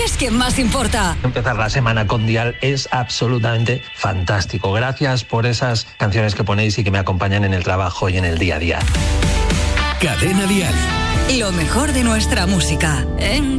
es quien más importa. Empezar la semana con Dial es absolutamente fantástico. Gracias por esas canciones que ponéis y que me acompañan en el trabajo y en el día a día. Cadena Dial. Lo mejor de nuestra música. En